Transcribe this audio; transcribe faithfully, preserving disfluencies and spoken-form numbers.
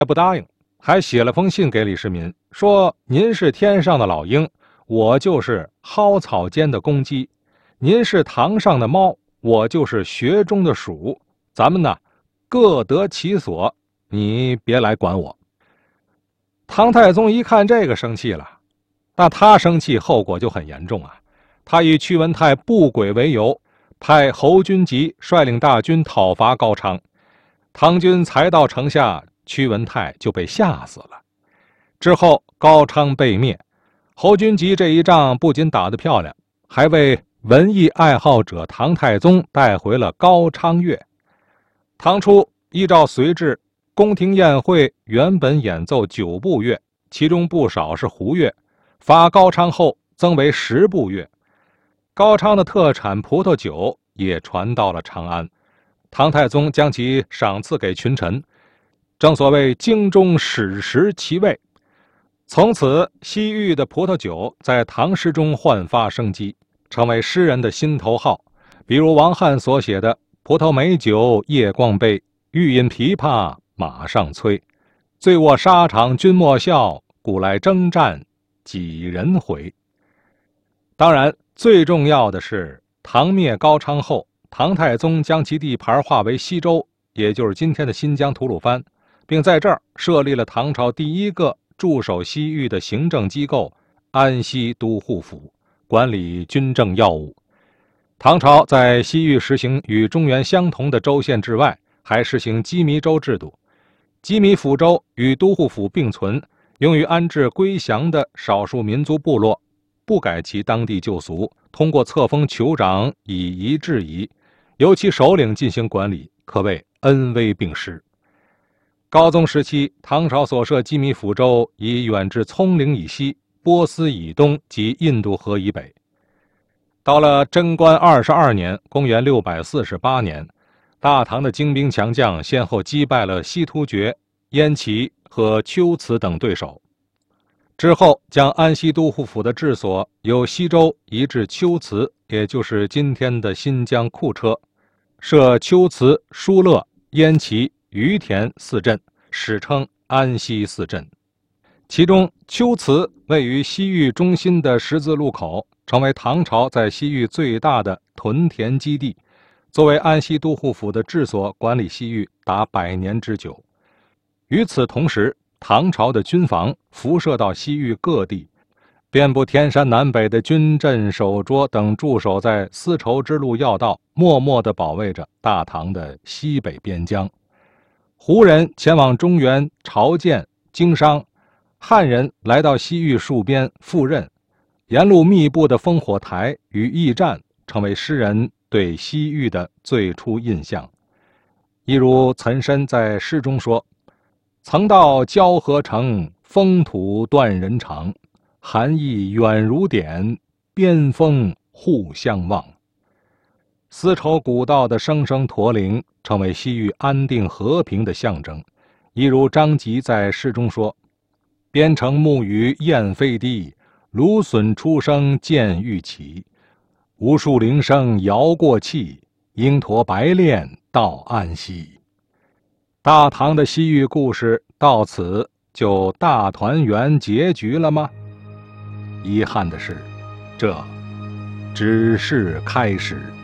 不答应，还写了封信给李世民，说您是天上的老鹰，我就是蒿草间的公鸡；您是堂上的猫，我就是穴中的鼠。咱们呢，各得其所，你别来管我。唐太宗一看这个生气了，那他生气后果就很严重啊！他以屈文泰不轨为由，派侯君集率领大军讨伐高昌。唐军才到城下，屈文泰就被吓死了。之后高昌被灭，侯君集这一仗不仅打得漂亮，还为文艺爱好者唐太宗带回了高昌乐。唐初依照隋制，宫廷宴会原本演奏九部乐，其中不少是胡乐，伐高昌后增为十部乐。高昌的特产葡萄酒也传到了长安，唐太宗将其赏赐给群臣，正所谓京中始食其味。从此西域的葡萄酒在唐诗中焕发生机，成为诗人的心头好。比如王翰所写的葡萄美酒夜光杯，欲饮琵琶马上催，醉卧沙场君莫笑，古来征战几人回。当然最重要的是，唐灭高昌后，唐太宗将其地盘划为西州，也就是今天的新疆吐鲁番，并在这儿设立了唐朝第一个驻守西域的行政机构安西都护府，管理军政要务。唐朝在西域实行与中原相同的州县制外，还实行羁縻州制度。羁縻府州与都护府并存，用于安置归降的少数民族部落，不改其当地旧俗，通过册封酋长以夷制夷，由其首领进行管理，可谓恩威并施。高宗时期，唐朝所设羁縻府州已远至葱岭以西、波斯以东及印度河以北。到了贞观二十二年，公元六百四十八年，大唐的精兵强将先后击败了西突厥、燕齐和龟兹等对手。之后将安西都护府的治所由西州移至龟兹，也就是今天的新疆库车，设龟兹、疏勒、燕齐、于田四镇，史称安西四镇。其中龟兹位于西域中心的十字路口，成为唐朝在西域最大的屯田基地，作为安西都护府的治所，管理西域达百年之久。与此同时，唐朝的军防辐射到西域各地，遍布天山南北的军镇、守拙等驻守在丝绸之路要道，默默地保卫着大唐的西北边疆。胡人前往中原朝见经商，汉人来到西域戍边赴任，沿路密布的烽火台与驿站成为诗人对西域的最初印象。一如岑参在诗中说：曾到交河城，风土断人肠，寒意远如点，边锋互相望。丝绸古道的声声驼铃成为西域安定和平的象征。一如张籍在诗中说：边城暮雨雁飞低，芦笋初生渐欲起，无数铃声摇过气，鹰驼白练到安西。大唐的西域故事到此就大团圆结局了吗？遗憾的是，这只是开始。